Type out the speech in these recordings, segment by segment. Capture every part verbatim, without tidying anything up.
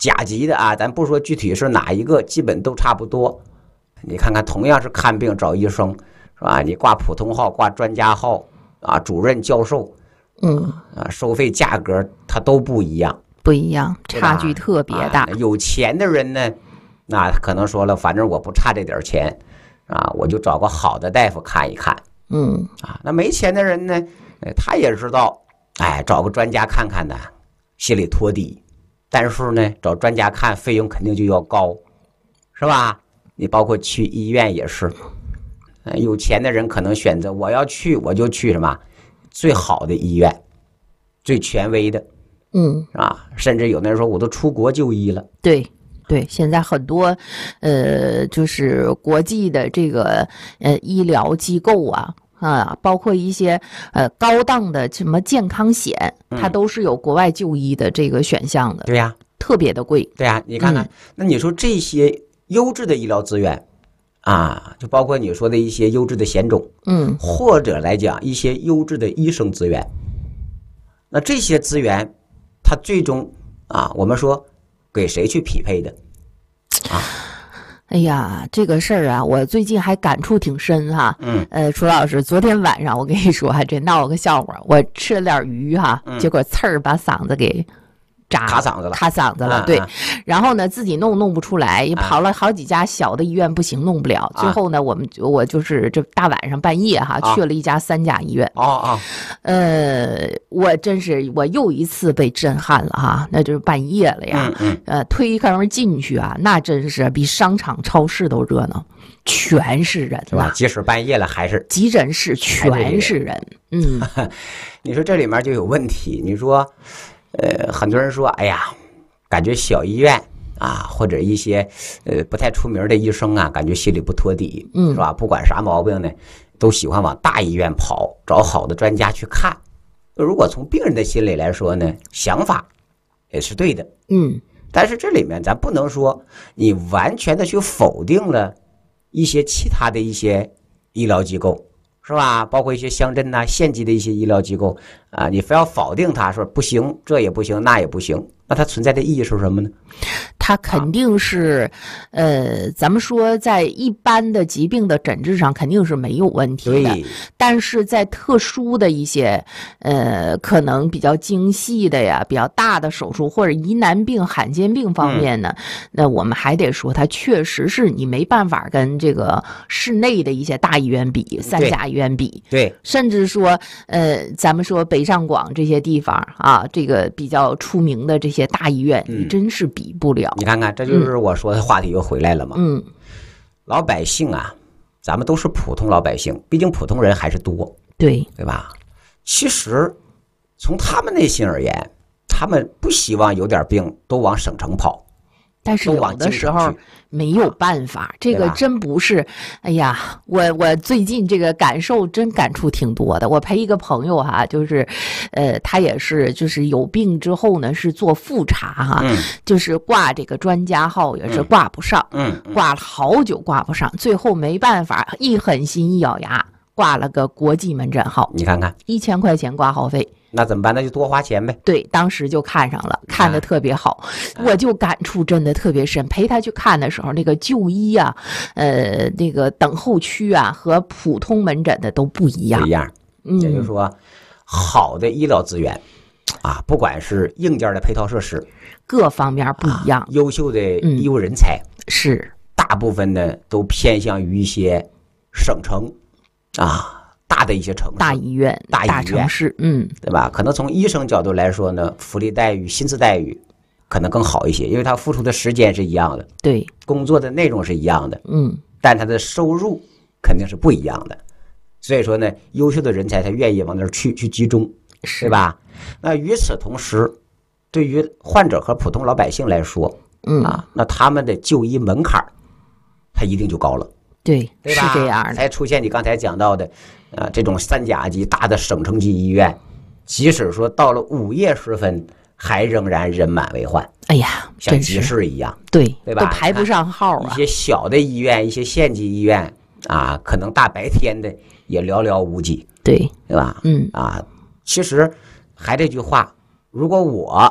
甲级的啊，咱不说具体是哪一个，基本都差不多。你看看，同样是看病找医生，是吧？你挂普通号、挂专家号啊，主任、教授， 嗯啊，收费价格它都不一样， 不一样，差距特别大。 啊、有钱的人呢，那可能说了，反正我不差这点钱啊，我就找个好的大夫看一看。 嗯啊，那没钱的人呢，他也知道，哎，找个专家看看呢，心里托底。但是呢，找专家看费用肯定就要高，是吧？你包括去医院也是，有钱的人可能选择我要去我就去什么最好的医院，最权威的， 嗯啊，甚至有的人说我都出国就医了。 对对，现在很多呃，就是国际的这个呃医疗机构啊。啊，包括一些呃高档的什么健康险，它都是有国外就医的这个选项的。 对呀， 特别的贵。 对呀，你看看， 嗯、 那你说这些优质的医疗资源啊，就包括你说的一些优质的险种， 嗯， 或者来讲一些优质的医生资源，那这些资源，它最终啊，我们说给谁去匹配的啊？ 哎呀，这个事儿啊，我最近还感触挺深哈。 嗯， 呃，楚老师，昨天晚上我跟你说，还真闹了个笑话。我吃了点鱼哈， 嗯、 结果刺儿把嗓子给扎卡嗓子了， 卡嗓子了。 啊、 对、 啊， 然后呢，自己弄弄不出来，也跑了好几家小的医院，不行，弄不了。 啊、 最后呢，我们我就是这大晚上半夜哈， 啊、 去了一家三甲医院。 哦哦， 呃，我真是我又一次被震撼了哈，那就是半夜了呀。 嗯嗯， 呃，推开门进去啊，那真是比商场、超市都热闹，全是人是吧？即使半夜了，还是急诊室全是人。嗯， 你说这里面就有问题。你说，呃，很多人说，哎呀，感觉小医院啊，或者一些呃不太出名的医生啊，感觉心里不托底， 嗯， 是吧？不管啥毛病呢，都喜欢往大医院跑，找好的专家去看。如果从病人的心理来说呢，想法也是对的， 嗯， 但是这里面咱不能说你完全的去否定了一些其他的一些医疗机构，是吧？包括一些乡镇呐、县级的一些医疗机构啊，你非要否定它，说不行，这也不行，那也不行，那它存在的意义是什么呢？ 它肯定是，呃，咱们说在一般的疾病的诊治上肯定是没有问题的，但是在特殊的一些，呃，可能比较精细的呀、比较大的手术或者疑难病、罕见病方面呢，嗯、那我们还得说，它确实是你没办法跟这个市内的一些大医院比、三甲医院比， 对， 甚至说，呃，咱们说北上广这些地方啊，这个比较出名的这些大医院， 嗯、 你真是比不了。 你看看，这就是我说的话题又回来了嘛。 嗯， 老百姓啊，咱们都是普通老百姓，毕竟普通人还是多， 对对吧？其实从他们内心而言，他们不希望有点病都往省城跑， 但是有的时候没有办法，啊、这个真不是。哎呀，我我最近这个感受真感触挺多的。我陪一个朋友哈，就是，呃，他也是就是有病之后呢是做复查哈， 嗯、 就是挂这个专家号也是挂不上， 嗯，嗯挂了好久挂不上，最后没办法，一狠心一咬牙挂了个国际门诊号。 你看看， 一千块钱挂号费。 那怎么办？那就多花钱呗。 对，当时就看上了，看得特别好，啊、我就感触真的特别深。陪他去看的时候，那个就医啊，呃，那个等候区啊，和普通门诊的都不一样。 不一样， 嗯， 也就是说，好的医疗资源啊，不管是硬件的配套设施， 各方面不一样。 啊、优秀的医务人才、 嗯、是大部分呢都偏向于一些省城啊。大的一些城市， 大医院、 大医院、 大城市，嗯， 对吧？可能从医生角度来说呢，福利待遇、薪资待遇可能更好一些，因为他付出的时间是一样的， 对， 工作的内容是一样的， 嗯， 但他的收入肯定是不一样的。所以说呢，优秀的人才他愿意往那儿去去集中，对吧？那与此同时，对于患者和普通老百姓来说， 嗯啊，那他们的就医门槛他一定就高了。 对， 对吧？ 是这样的， 才出现你刚才讲到的，呃，这种三甲级大的省城级医院，即使说到了午夜时分，还仍然人满为患。 哎呀， 像集市一样， 对对吧？ 都排不上号啊。 一些小的医院，一些县级医院啊，可能大白天的也寥寥无几， 对， 对吧？ 嗯啊，其实还这句话，如果我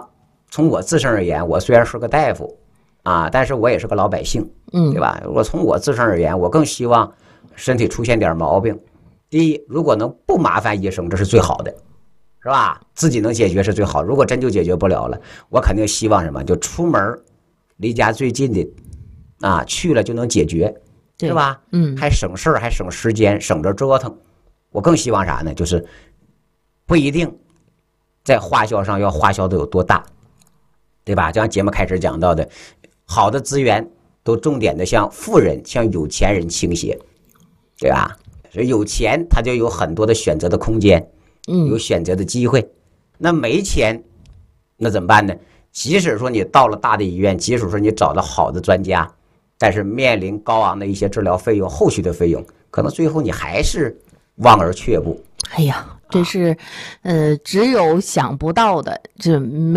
从我自身而言，我虽然是个大夫啊，但是我也是个老百姓， 嗯， 对吧？我从我自身而言，我更希望身体出现点毛病，第一，如果能不麻烦医生，这是最好的，是吧？自己能解决是最好。如果真就解决不了了，我肯定希望什么？就出门离家最近的啊，去了就能解决，是吧？ 嗯， 还省事儿，还省时间，省着折腾。我更希望啥呢？就是不一定在花销上要花销的有多大，对吧？就像节目开始讲到的，好的资源都重点的向富人、向有钱人倾斜，对吧？所以有钱他就有很多的选择的空间，有选择的机会。那没钱，那怎么办呢？即使说你到了大的医院，即使说你找到好的专家，但是面临高昂的一些治疗费用、后续的费用，可能最后你还是望而却步。 哎呀，这是，呃，只有想不到的，这没。